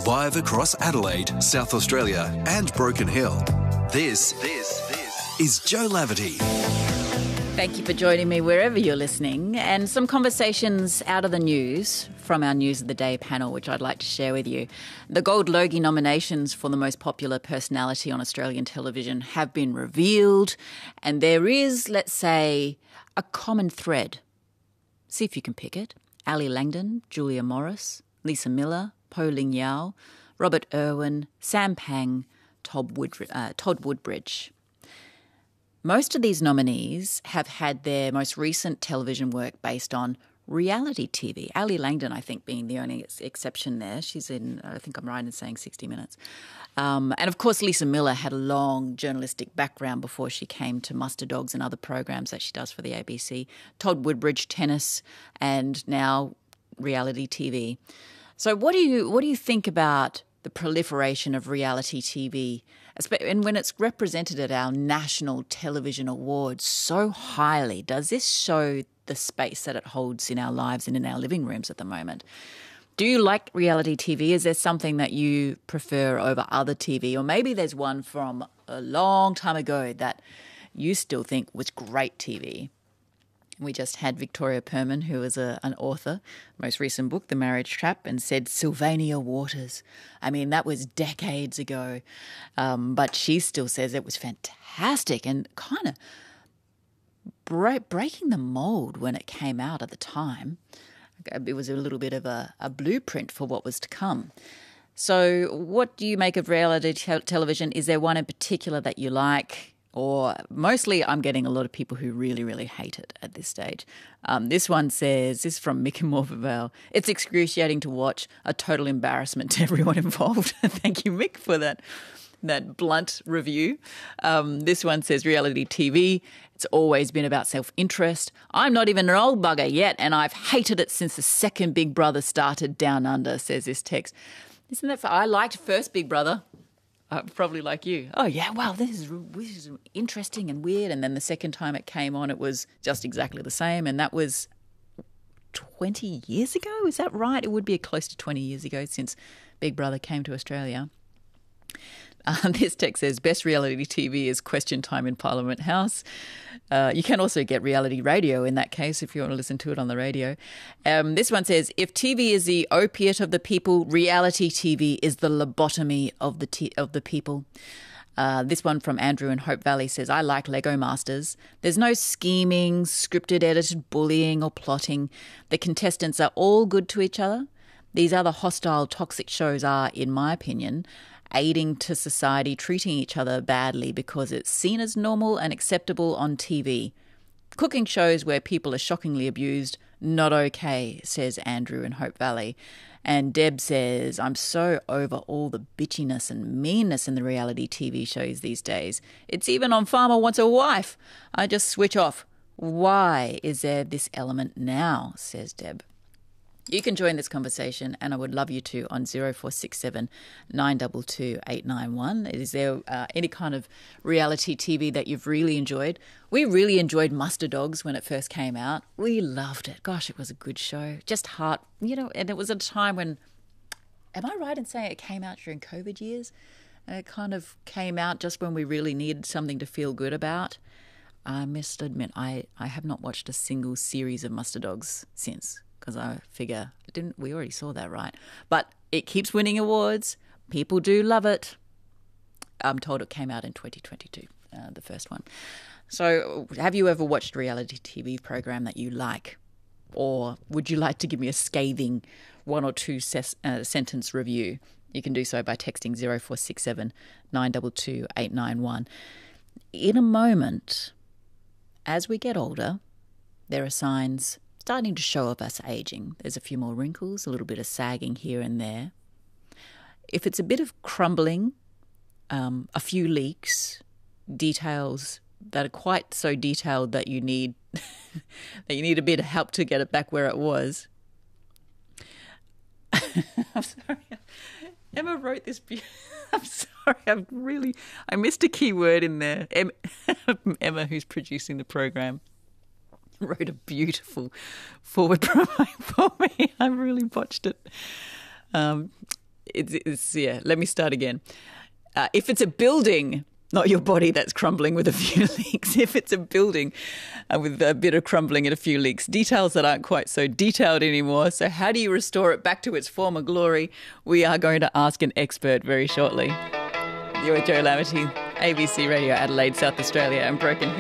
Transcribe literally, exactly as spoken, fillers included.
Live across Adelaide, South Australia and Broken Hill. This, this, this is Joe Laverty. Thank you for joining me wherever you're listening, and some conversations out of the news from our News of the Day panel, which I'd like to share with you. The Gold Logie nominations for the most popular personality on Australian television have been revealed, and there is, let's say, a common thread. See if you can pick it. Ali Langdon, Julia Morris, Lisa Miller, Po Ling Yao, Robert Irwin, Sam Pang, Todd, Wood- uh, Todd Woodbridge. Most of these nominees have had their most recent television work based on reality T V. Ali Langdon, I think, being the only ex- exception there. She's in, I think I'm right in saying sixty minutes. Um, and of course, Lisa Miller had a long journalistic background before she came to Muster Dogs and other programs that she does for the A B C. Todd Woodbridge, tennis, and now reality T V. So what do you what do you think about the proliferation of reality T V, and when it's represented at our National Television Awards so highly? Does this show the space that it holds in our lives and in our living rooms at the moment? Do you like reality T V? Is there something that you prefer over other T V? Or maybe there's one from a long time ago that you still think was great T V. We just had Victoria Perman, who is a, an author, most recent book, The Marriage Trap, and said Sylvania Waters. I mean, that was decades ago, um, but she still says it was fantastic and kind of bre- breaking the mould when it came out at the time. It was a little bit of a, a blueprint for what was to come. So what do you make of reality te- television? Is there one in particular that you like? Or mostly I'm getting a lot of people who really, really hate it at this stage. Um, this one says, this is from Mick and Morphettvale, it's excruciating to watch, a total embarrassment to everyone involved. Thank you, Mick, for that that blunt review. Um, this one says, reality T V, it's always been about self-interest. I'm not even an old bugger yet, and I've hated it since the second Big Brother started Down Under, says this text. Isn't that fun? I liked first Big Brother. Uh, probably like you. Oh, yeah, wow, this is, this is interesting and weird. And then the second time it came on, it was just exactly the same. And that was twenty years ago. Is that right? It would be close to twenty years ago since Big Brother came to Australia. Uh, this text says, best reality T V is Question Time in Parliament House. Uh, you can also get reality radio in that case if you want to listen to it on the radio. Um, this one says, if T V is the opiate of the people, reality T V is the lobotomy of the t- of the people. Uh, this one from Andrew in Hope Valley says, I like Lego Masters. There's no scheming, scripted, edited bullying or plotting. The contestants are all good to each other. These other hostile, toxic shows are, in my opinion, aiding to society treating each other badly because it's seen as normal and acceptable on T V. Cooking shows where people are shockingly abused, not okay, says Andrew in Hope Valley. And Deb says, I'm so over all the bitchiness and meanness in the reality T V shows these days. It's even on Farmer Wants a Wife. I just switch off. Why is there this element now, says Deb. You can join this conversation, and I would love you to, on zero four six seven nine two two eight nine one. Is there uh, any kind of reality T V that you've really enjoyed? We really enjoyed Muster Dogs when it first came out. We loved it. Gosh, it was a good show. Just heart, you know, and it was at a time when, am I right in saying it came out during COVID years? And it kind of came out just when we really needed something to feel good about. I must admit, I, I have not watched a single series of Muster Dogs since. Because I figure, didn't we already saw that, right? But it keeps winning awards. People do love it. I'm told it came out in twenty twenty-two, uh, the first one. So have you ever watched a reality T V program that you like? Or would you like to give me a scathing one or two ses- uh, sentence review? You can do so by texting zero four six seven nine two two eight nine one. In a moment, as we get older, there are signs starting to show of us aging. There's a few more wrinkles, a little bit of sagging here and there. If it's a bit of crumbling, um, a few leaks, details that are quite so detailed that you need that you need a bit of help to get it back where it was. I'm sorry. Emma wrote this. Be- I'm sorry. I'm really. I missed a key word in there. Emma, Emma, who's producing the program, wrote a beautiful forward promo for me. I really botched it. Um, it's, it's yeah, let me start again. Uh, if it's a building, not your body that's crumbling with a few leaks, if it's a building uh, with a bit of crumbling and a few leaks, details that aren't quite so detailed anymore. So how do you restore it back to its former glory? We are going to ask an expert very shortly. You're with Joe Laverty, A B C Radio Adelaide, South Australia and Broken Hill.